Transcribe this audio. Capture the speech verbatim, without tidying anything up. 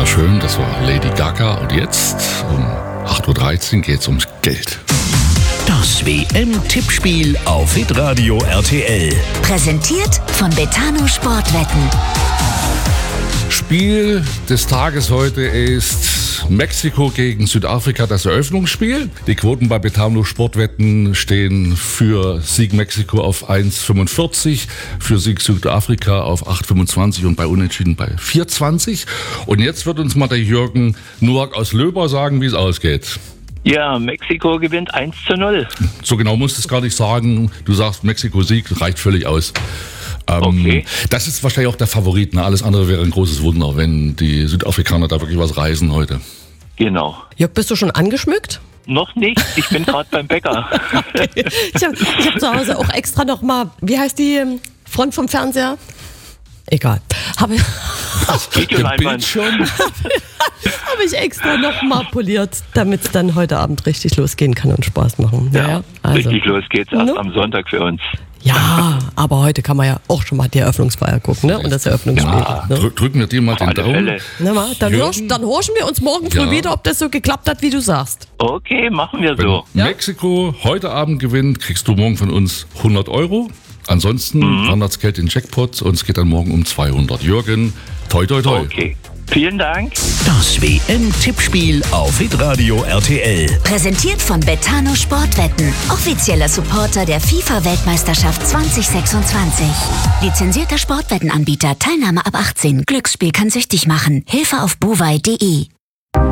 schön, das war Lady Gaga. Und jetzt um acht Uhr dreizehn geht es ums Geld. Das W M-Tippspiel auf Hitradio R T L. Präsentiert von Betano Sportwetten. Spiel des Tages heute ist Mexiko gegen Südafrika, das Eröffnungsspiel. Die Quoten bei Betano Sportwetten stehen für Sieg Mexiko auf eins Komma fünfundvierzig, für Sieg Südafrika auf acht Komma fünfundzwanzig und bei Unentschieden bei vier Komma zwanzig. Und jetzt wird uns mal der Jürgen Nowak aus Löber sagen, wie es ausgeht. Ja, Mexiko gewinnt eins zu null. So genau musst du es gar nicht sagen. Du sagst Mexiko-Sieg, reicht völlig aus. Ähm, Okay. Das ist wahrscheinlich auch der Favorit. Ne? Alles andere wäre ein großes Wunder, wenn die Südafrikaner da wirklich was reißen heute. Genau. Jörg, bist du schon angeschmückt? Noch nicht, ich bin gerade beim Bäcker. Ich habe ich hab zu Hause auch extra noch mal, wie heißt die ähm, Front vom Fernseher? Egal. Habe Videoleinwand. hab ich extra noch mal poliert, damit es dann heute Abend richtig losgehen kann und Spaß machen. Ja, also. richtig los geht's erst Ne? am Sonntag für uns. Ja, aber heute kann man ja auch schon mal die Eröffnungsfeier gucken, ne? Und das Eröffnungsspiel. Ja. Ne? Drück, drücken wir dir mal Auf den alle Daumen. Fälle. Na mal, dann, Jürgen? hörst, dann horchen wir uns morgen früh Ja. wieder, ob das so geklappt hat, wie du sagst. Okay, machen wir Wenn so. Ja? Mexiko heute Abend gewinnt, kriegst du morgen von uns hundert Euro. Ansonsten Mhm. wandert das Geld in Jackpot und es geht dann morgen um zweihundert. Jürgen, toi toi toi. Okay, vielen Dank. Das W M-Tippspiel auf Hitradio R T L. Präsentiert von Betano Sportwetten. Offizieller Supporter der FIFA-Weltmeisterschaft zwanzig sechsundzwanzig. Lizenzierter Sportwettenanbieter. Teilnahme ab achtzehn. Glücksspiel kann süchtig machen. Hilfe auf buwei punkt de.